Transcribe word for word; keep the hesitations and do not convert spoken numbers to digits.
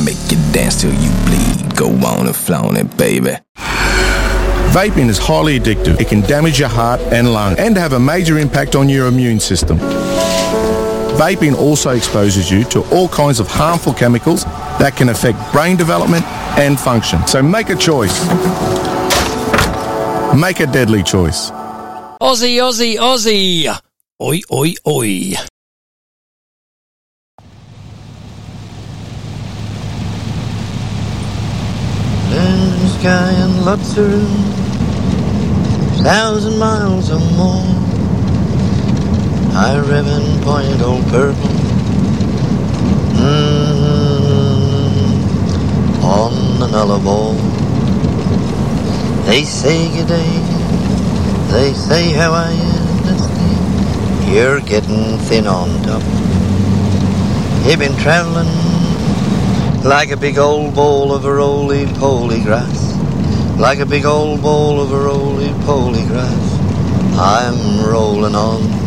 make you dance till you bleed. Go on and flaunt it, baby. Vaping is highly addictive. It can damage your heart and lung and have a major impact on your immune system. Vaping also exposes you to all kinds of harmful chemicals that can affect brain development and function. So make a choice. Make a deadly choice. Aussie, Aussie, Aussie. Oi, oi, oi. Blue sky and lots of room, thousand miles or more. High ribbon, point old purple. Mm-hmm. On the Nullarbor. They say good day, they say how are you. You're getting thin on top. You've been travelling like a big old bowl of a roly-poly grass, like a big old bowl of a roly-poly grass. I'm rolling on.